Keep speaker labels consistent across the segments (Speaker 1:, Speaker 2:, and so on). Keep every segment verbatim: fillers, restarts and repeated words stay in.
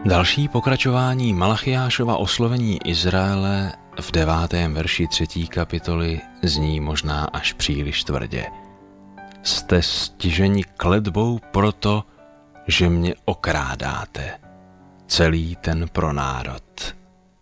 Speaker 1: Další pokračování Malachiášova oslovení Izraele v devátém verši třetí kapitoly zní možná až příliš tvrdě. Jste stiženi kletbou proto, že mě okrádáte, celý ten pronárod.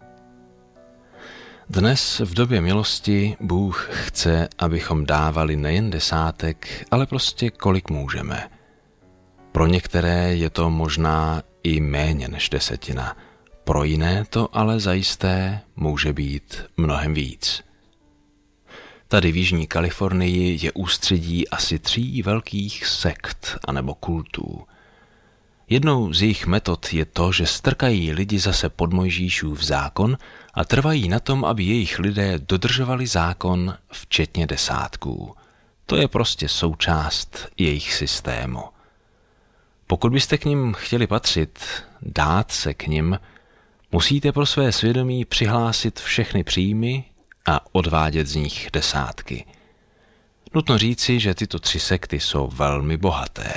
Speaker 1: Dnes v době milosti Bůh chce, abychom dávali nejen desátek, ale prostě kolik můžeme. Pro některé je to možná i méně než desetina, pro jiné to ale zajisté může být mnohem víc. Tady v Jižní Kalifornii je ústředí asi tří velkých sekt anebo kultů. Jednou z jejich metod je to, že strkají lidi zase pod Mojžíšův zákon a trvají na tom, aby jejich lidé dodržovali zákon včetně desátků. To je prostě součást jejich systému. Pokud byste k nim chtěli patřit, dát se k nim, musíte pro své svědomí přihlásit všechny příjmy a odvádět z nich desátky. Nutno říci, že tyto tři sekty jsou velmi bohaté.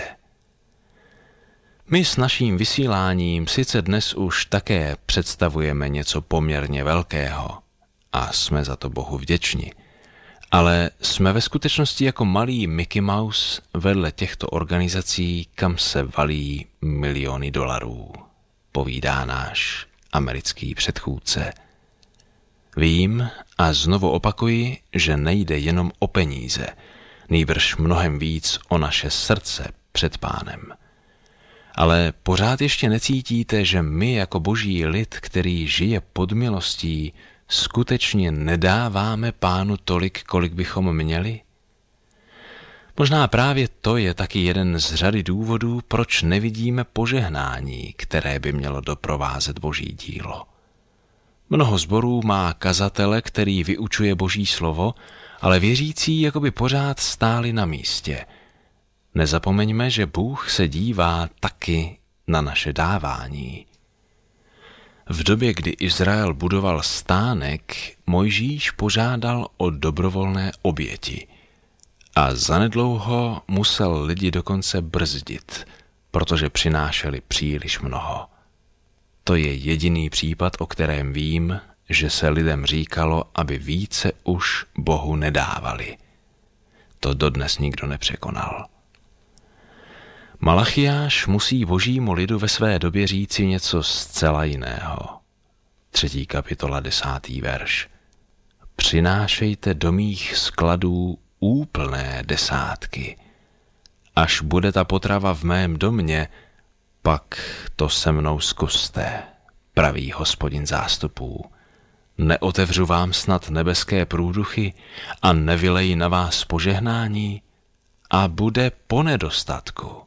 Speaker 1: My s naším vysíláním sice dnes už také představujeme něco poměrně velkého a jsme za to Bohu vděční, ale jsme ve skutečnosti jako malý Mickey Mouse vedle těchto organizací, kam se valí miliony dolarů, povídá náš americký předchůdce. Vím a znovu opakuji, že nejde jenom o peníze, nýbrž mnohem víc o naše srdce před Pánem. Ale pořád ještě necítíte, že my jako boží lid, který žije pod milostí, skutečně nedáváme Pánu tolik, kolik bychom měli? Možná právě to je taky jeden z řady důvodů, proč nevidíme požehnání, které by mělo doprovázet boží dílo. Mnoho sborů má kazatele, který vyučuje boží slovo, ale věřící jakoby pořád stáli na místě. Nezapomeňme, že Bůh se dívá taky na naše dávání. V době, kdy Izrael budoval stánek, Mojžíš požádal o dobrovolné oběti a zanedlouho musel lidi dokonce brzdit, protože přinášeli příliš mnoho. To je jediný případ, o kterém vím, že se lidem říkalo, aby více už Bohu nedávali. To dodnes nikdo nepřekonal. Malachiáš musí božímu lidu ve své době říci něco zcela jiného. Třetí kapitola, desátý verš. Přinášejte do mých skladů úplné desátky. Až bude ta potrava v mém domě, pak to se mnou zkuste, praví Hospodin zástupů. Neotevřu vám snad nebeské průduchy a nevyleji na vás požehnání a bude po nedostatku.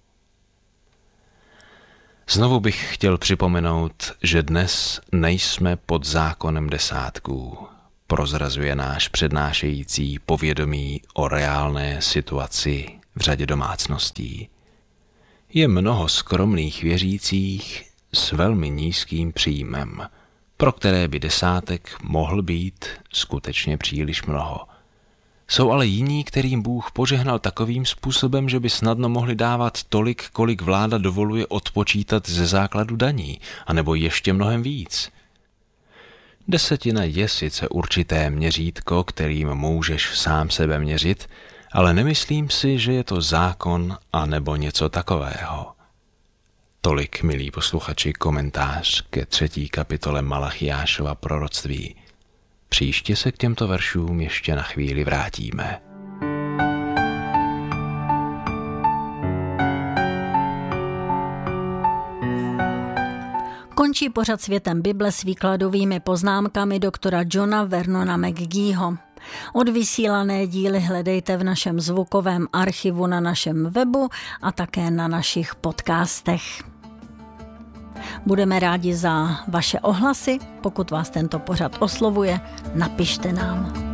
Speaker 1: Znovu bych chtěl připomenout, že dnes nejsme pod zákonem desátků, prozrazuje náš přednášející povědomí o reálné situaci v řadě domácností. Je mnoho skromných věřících s velmi nízkým příjmem, pro které by desátek mohl být skutečně příliš mnoho. Jsou ale jiní, kterým Bůh požehnal takovým způsobem, že by snadno mohli dávat tolik, kolik vláda dovoluje odpočítat ze základu daní, anebo ještě mnohem víc. Desetina je sice určité měřítko, kterým můžeš sám sebe měřit, ale nemyslím si, že je to zákon anebo něco takového. Tolik, milí posluchači, komentář ke třetí kapitole Malachiášova proroctví. Příště se k těmto veršům ještě na chvíli vrátíme.
Speaker 2: Končí pořad Světem Bible s výkladovými poznámkami doktora Johna Vernona McGeeho. Odvysílané díly hledejte v našem zvukovém archivu na našem webu a také na našich podcastech. Budeme rádi za vaše ohlasy. Pokud vás tento pořad oslovuje, napište nám.